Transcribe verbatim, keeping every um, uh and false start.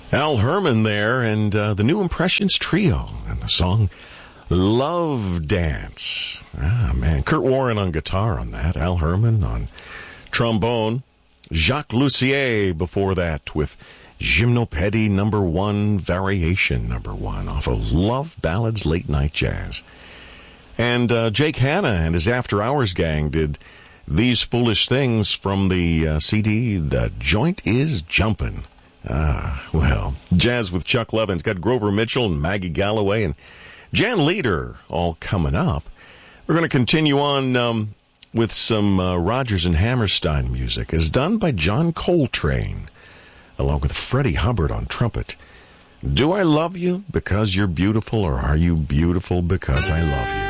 Al Herman there, and uh, the New Impressions Trio, and the song Love Dance. Ah, man. Kurt Warren on guitar on that. Al Herman on trombone. Jacques Lussier before that with Gymnopédie number one, variation number one, off of Love Ballads Late Night Jazz. And uh, Jake Hanna and his After Hours gang did These Foolish Things from the uh, C D, The Joint Is Jumpin'. Ah, well, jazz with Chuck Levin. It's got Grover Mitchell and Maggie Galloway and Jan Leader all coming up. We're going to continue on um, with some uh, Rodgers and Hammerstein music, as done by John Coltrane, along with Freddie Hubbard on trumpet. Do I love you because you're beautiful, or are you beautiful because I love you?